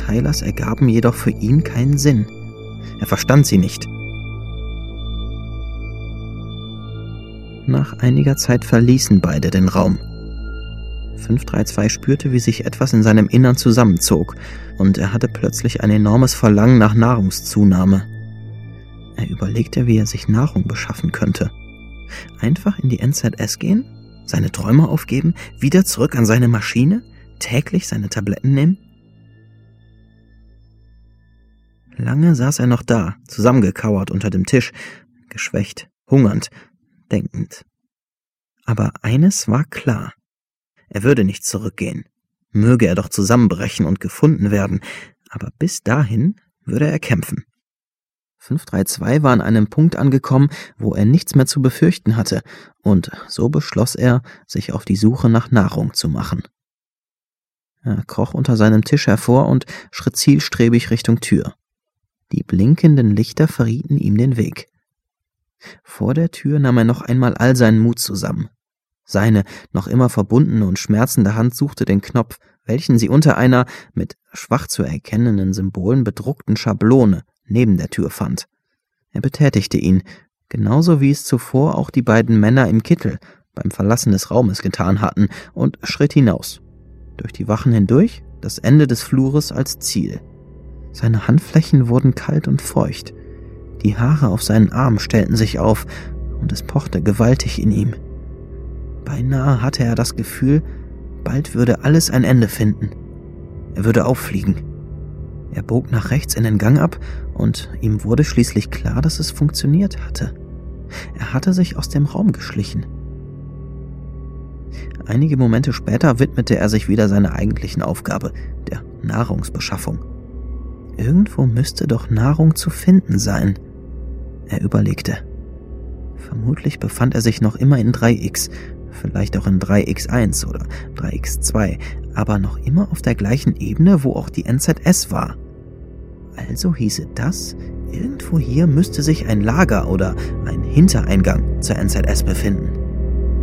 Tylers ergaben jedoch für ihn keinen Sinn. Er verstand sie nicht. Nach einiger Zeit verließen beide den Raum. 532 spürte, wie sich etwas in seinem Innern zusammenzog, und er hatte plötzlich ein enormes Verlangen nach Nahrungszunahme. Er überlegte, wie er sich Nahrung beschaffen könnte. Einfach in die NZS gehen? Seine Träume aufgeben? Wieder zurück an seine Maschine? Täglich seine Tabletten nehmen? Lange saß er noch da, zusammengekauert unter dem Tisch, geschwächt, hungernd, denkend. Aber eines war klar. Er würde nicht zurückgehen. Möge er doch zusammenbrechen und gefunden werden, aber bis dahin würde er kämpfen. 532 war an einem Punkt angekommen, wo er nichts mehr zu befürchten hatte, und so beschloss er, sich auf die Suche nach Nahrung zu machen. Er kroch unter seinem Tisch hervor und schritt zielstrebig Richtung Tür. Die blinkenden Lichter verrieten ihm den Weg. Vor der Tür nahm er noch einmal all seinen Mut zusammen. Seine noch immer verbundene und schmerzende Hand suchte den Knopf, welchen sie unter einer mit schwach zu erkennenden Symbolen bedruckten Schablone neben der Tür fand. Er betätigte ihn, genauso wie es zuvor auch die beiden Männer im Kittel beim Verlassen des Raumes getan hatten, und schritt hinaus. Durch die Wachen hindurch, das Ende des Flures als Ziel. Seine Handflächen wurden kalt und feucht. Die Haare auf seinen Armen stellten sich auf, und es pochte gewaltig in ihm. Beinahe hatte er das Gefühl, bald würde alles ein Ende finden. Er würde auffliegen. Er bog nach rechts in den Gang ab, und ihm wurde schließlich klar, dass es funktioniert hatte. Er hatte sich aus dem Raum geschlichen. Einige Momente später widmete er sich wieder seiner eigentlichen Aufgabe, der Nahrungsbeschaffung. Irgendwo müsste doch Nahrung zu finden sein. Er überlegte. Vermutlich befand er sich noch immer in 3X, vielleicht auch in 3X1 oder 3X2, aber noch immer auf der gleichen Ebene, wo auch die NZS war. Also hieße das, irgendwo hier müsste sich ein Lager oder ein Hintereingang zur NZS befinden.